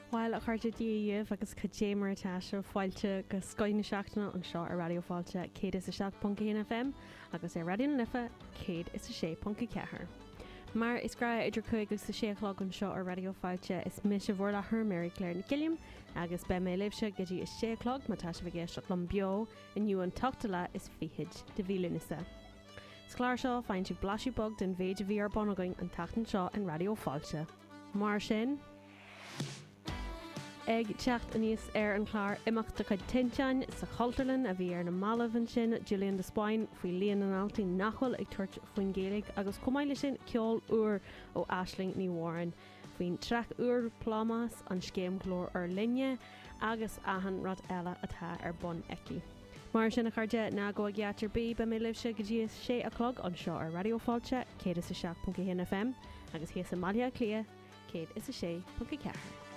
While a chuirte díomh agus chudémar tá seo fáilte go scoine seachtainna an seo ar radioáilte 106.1 FM agus é radioúna lifa 106.4. Mar is gra idir chuig agus sa 6 an seo ar radioáilte is mis a bhór lethir Mary Claire na Gilliam agus be mé libse gotí is 6 má tá se bhgéisteach lom beo iniu an tachtaile is fihiid de bhílunasa. Scláir seo fáinú blasú bog den bhéidir bhí ar bonagain an tachtan seo an radioáilte. Mar sin, ag teacht aníos ar an chláir imachta chuid tintein sa Chalterlin a bhí ar na Malavan sin Julian de Spáin faoi líon an altaí nachhfuil ag tuairt faoin Gaeilge agus cumáile sin ceol uair ó Aisling ní Warren faoin treach uair plámas an scéim chlór ar linne agus ahan rud eile atá ar bon eici. Mar sin a chuirde ná go gheatar bí be mé libse go dtí 6 an seo ar radioáilte 106.1 FM agus hé sa Malia Clia 106.4.